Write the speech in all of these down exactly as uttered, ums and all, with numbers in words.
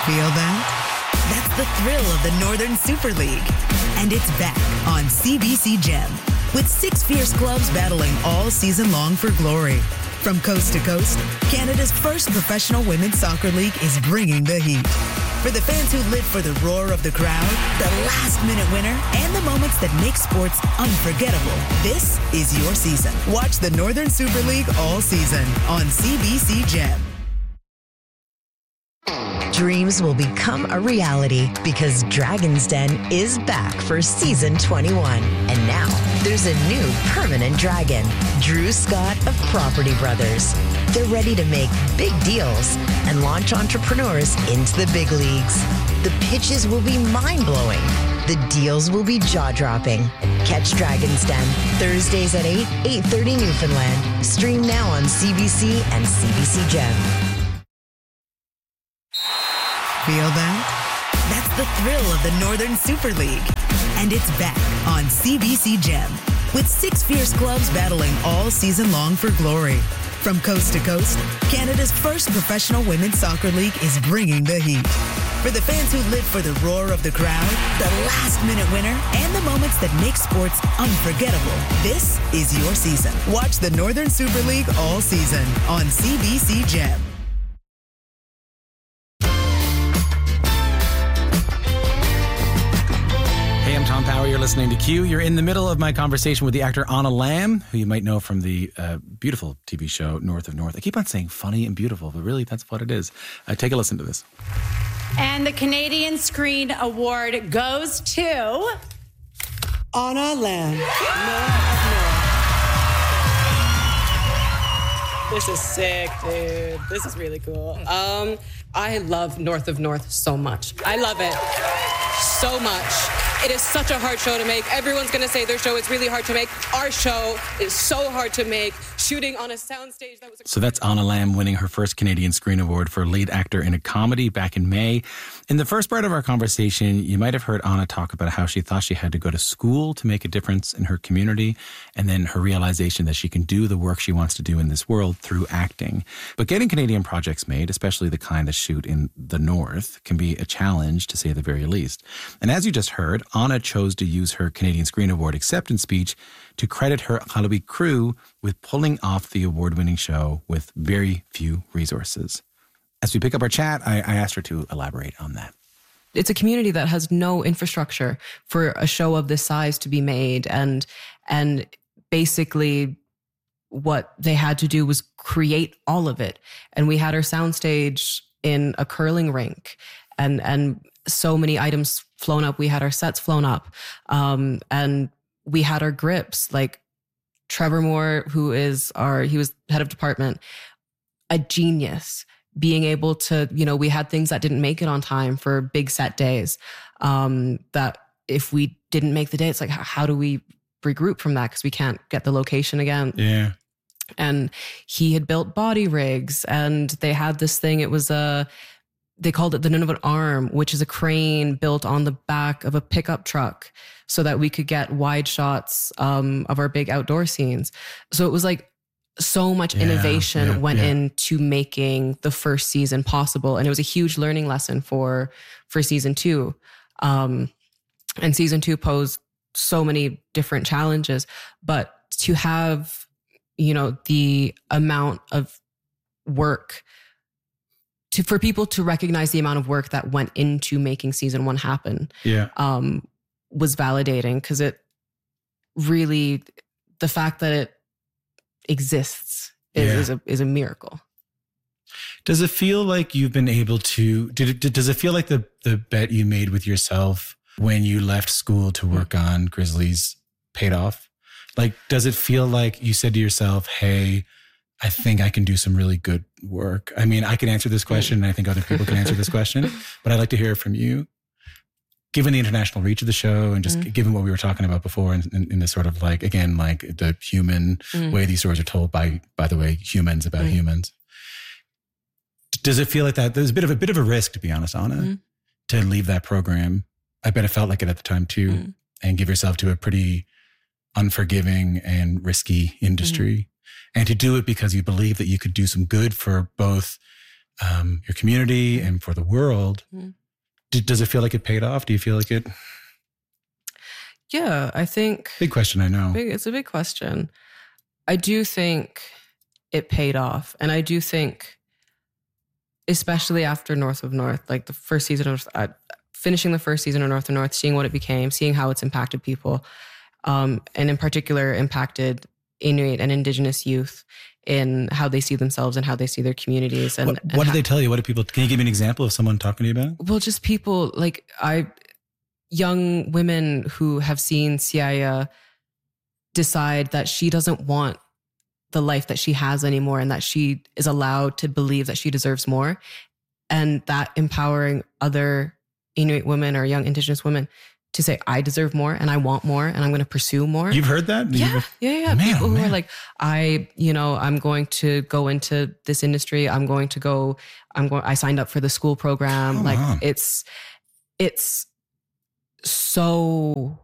Feel that? That's the thrill of the Northern Super League. And it's back on C B C Gem with six fierce clubs battling all season long for glory. From coast to coast, Canada's first professional women's soccer league is bringing the heat. For the fans who live for the roar of the crowd, the last-minute winner, and the moments that make sports unforgettable, this is your season. Watch the Northern Super League all season on C B C Gem. Dreams will become a reality because Dragon's Den is back for season twenty-one. And now there's a new permanent dragon, Drew Scott of Property Brothers. They're ready to make big deals and launch entrepreneurs into the big leagues. The pitches will be mind-blowing. The deals will be jaw-dropping. Catch Dragon's Den Thursdays at eight, eight thirty Newfoundland. Stream now on C B C and C B C Gem. Feel that? That's the thrill of the Northern Super League. And it's back on C B C Gem with six fierce clubs battling all season long for glory. From coast to coast, Canada's first professional women's soccer league is bringing the heat. For the fans who live for the roar of the crowd, the last-minute winner, and the moments that make sports unforgettable, this is your season. Watch the Northern Super League all season on C B C Gem. Hey, I'm Tom Power. You're listening to Q. You're in the middle of my conversation with the actor Anna Lamb, who you might know from the uh, beautiful T V show North of North. I keep on saying funny and beautiful, but really that's what it is. Uh, take a listen to this. And the Canadian Screen Award goes to Anna Lamb. This is sick, dude. This is really cool. Um, I love North of North so much. I love it so much. It is such a hard show to make. Everyone's going to say their show is really hard to make. Our show is so hard to make. Shooting on a soundstage that was... A- so that's Anna Lamb winning her first Canadian Screen Award for lead actor in a comedy back in May. In the first part of our conversation, you might have heard Anna talk about how she thought she had to go to school to make a difference in her community, and then her realization that she can do the work she wants to do in this world through acting. But getting Canadian projects made, especially the kind that shoot in the North, can be a challenge, to say the very least. And as you just heard, Anna chose to use her Canadian Screen Award acceptance speech to credit her Halloween crew with pulling off the award-winning show with very few resources. As we pick up our chat, I, I asked her to elaborate on that. It's a community that has no infrastructure for a show of this size to be made. And, and basically what they had to do was create all of it. And we had our soundstage in a curling rink and, and so many items flown up. We had our sets flown up. Um, and we had our grips, like Trevor Moore, who is our, he was head of department, a genius, being able to, you know, we had things that didn't make it on time for big set days. Um, that if we didn't make the day, it's like, how, how do we regroup from that? Because we can't get the location again. Yeah. And he had built body rigs, and they had this thing. It was a, they called it the Nunavut Arm, which is a crane built on the back of a pickup truck so that we could get wide shots um, of our big outdoor scenes. So it was like so much yeah, innovation yeah, went yeah. into making the first season possible. And it was a huge learning lesson for, for season two. Um, and season two posed so many different challenges, but to have, you know, the amount of work to, for people to recognize the amount of work that went into making season one happen, yeah, um, was validating, because it really, the fact that it exists is, yeah. is a is a miracle. Does it feel like you've been able to? Did it? Does it feel like the the bet you made with yourself when you left school to work on Grizzlies paid off? Like, does it feel like you said to yourself, "Hey, I think I can do some really good work"? I mean, I can answer this question, and I think other people can answer this question, but I'd like to hear it from you. Given the international reach of the show, and just mm. given what we were talking about before, in, in, in this sort of like, again, like the human mm. way these stories are told by, by the way, humans about mm. humans. Does it feel like that? There's a bit of a bit of a risk, to be honest, Anna, mm. to leave that program. I bet it felt like it at the time too, mm. and give yourself to a pretty unforgiving and risky industry, mm. and to do it because you believe that you could do some good for both um, your community and for the world. Mm. D- does it feel like it paid off? Do you feel like it? Yeah, I think. Big question, I know. Big, it's a big question. I do think it paid off. And I do think, especially after North of North, like the first season of, uh, finishing the first season of North of North, seeing what it became, seeing how it's impacted people, um, and in particular impacted Inuit and Indigenous youth in how they see themselves and how they see their communities. And what, and what how, did they tell you? What did people, can you give me an example of someone talking to you about it? Well, just people like I, young women who have seen Siaya decide that she doesn't want the life that she has anymore and that she is allowed to believe that she deserves more. And that empowering other Inuit women or young Indigenous women to say, I deserve more and I want more and I'm going to pursue more. You've heard that? Yeah, You've... yeah, yeah. Man, People oh, who man. are like, I, you know, I'm going to go into this industry. I'm going to go, I'm going, I signed up for the school program. Come like on. it's, it's so,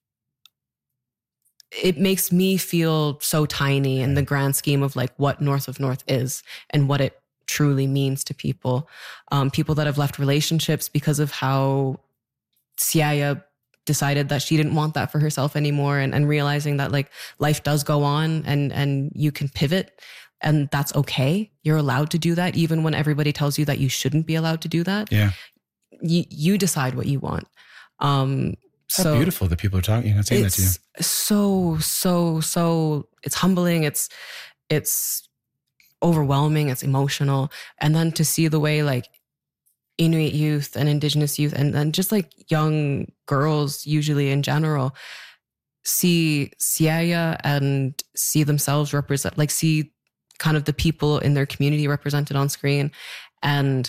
it makes me feel so tiny in the grand scheme of like what North of North is and what it truly means to people. Um, people that have left relationships because of how Siaya decided that she didn't want that for herself anymore, and, and realizing that like life does go on and, and you can pivot and that's okay. You're allowed to do that even when everybody tells you that you shouldn't be allowed to do that. Yeah. You, you decide what you want. Um, How so beautiful that people are talking, you know, saying that to you. it's so, so, so it's humbling. It's, it's overwhelming. It's emotional. And then to see the way like Inuit youth and Indigenous youth and then just like young girls usually in general see Siaya and see themselves represent, like see kind of the people in their community represented on screen. And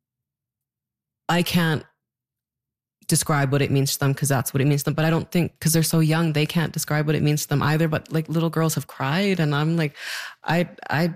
I can't describe what it means to them because that's what it means to them. But I don't think, because they're so young, they can't describe what it means to them either. But like little girls have cried and I'm like, I, I,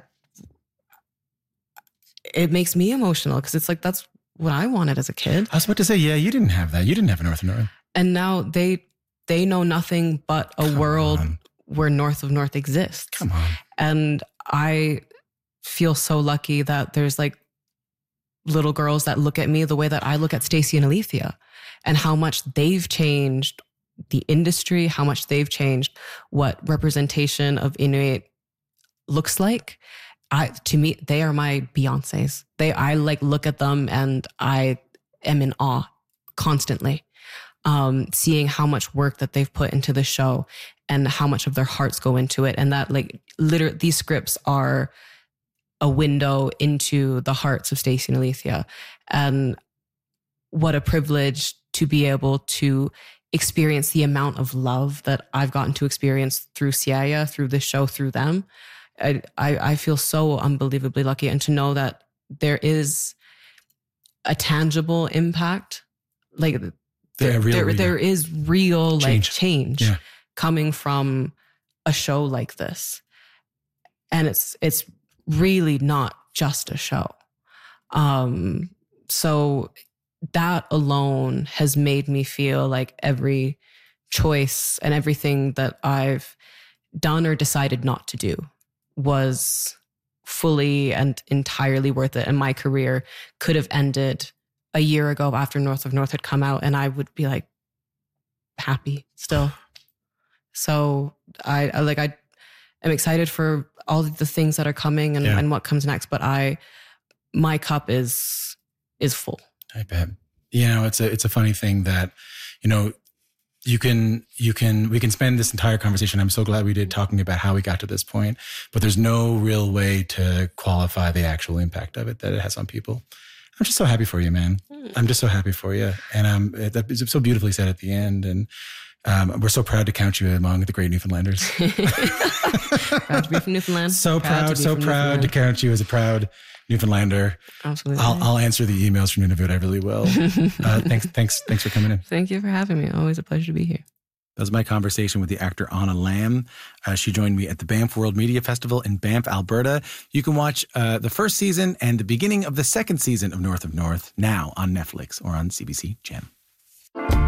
it makes me emotional because it's like, that's what I wanted as a kid. I was about to say, yeah, you didn't have that. You didn't have a North of North. And now they, they know nothing but a Come world on. where North of North exists. Come on. And I feel so lucky that there's like little girls that look at me the way that I look at Stacey and Alethea and how much they've changed the industry, how much they've changed what representation of Inuit looks like. I, to me, they are my Beyoncés. They, I like look at them and I am in awe constantly. Um, seeing how much work that they've put into the show and how much of their hearts go into it. And that like literally these scripts are a window into the hearts of Stacey and Alethea. And what a privilege to be able to experience the amount of love that I've gotten to experience through Siaya, through this show, through them. I, I, I feel so unbelievably lucky. And to know that there is a tangible impact, like there, real, there, real. there is real like Change. change Yeah. coming from a show like this. And it's, it's really not just a show. Um, so that alone has made me feel like every choice and everything that I've done or decided not to do was fully and entirely worth it. And my career could have ended a year ago after North of North had come out and I would be like happy still. So I, I like, I am excited for all of the things that are coming and, Yeah. and what comes next. But I, my cup is, is full. I bet. You know, it's a, it's a funny thing that, you know, you can, you can, we can spend this entire conversation. I'm so glad we did talking about how we got to this point, but there's no real way to qualify the actual impact of it that it has on people. I'm just so happy for you, man. Mm. I'm just so happy for you. And um, it, that is so beautifully said at the end. And um, we're so proud to count you among the great Newfoundlanders. Proud to be from Newfoundland. So to proud, be so from proud to Newfoundland. count you as a proud Newfoundlander. Absolutely. I'll, I'll answer the emails from Nunavut. I really will. Uh, thanks, thanks, thanks for coming in. Thank you for having me. Always a pleasure to be here. That was my conversation with the actor Anna Lamb. Uh, she joined me at the Banff World Media Festival in Banff, Alberta. You can watch uh, the first season and the beginning of the second season of North of North now on Netflix or on C B C Gem.